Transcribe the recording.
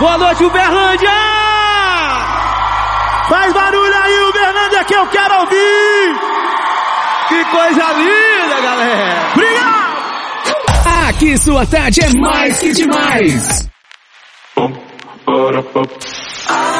Boa noite, Uberlândia! Faz barulho aí, Uberlândia, que eu quero ouvir! Que coisa linda, galera! Obrigado! Aqui sua tarde é mais que demais!